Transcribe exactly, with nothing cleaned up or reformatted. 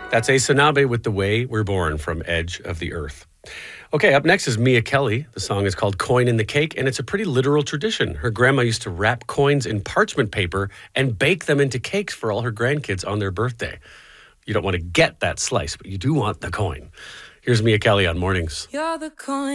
That's Ace Sanabe with The Way We're Born from Edge of the Earth. Okay, up next is Mia Kelly. The song is called Coin in the Cake, and it's a pretty literal tradition. Her grandma used to wrap coins in parchment paper and bake them into cakes for all her grandkids on their birthday. You don't want to get that slice, but you do want the coin. Here's Mia Kelly on Mornings. You're the coin.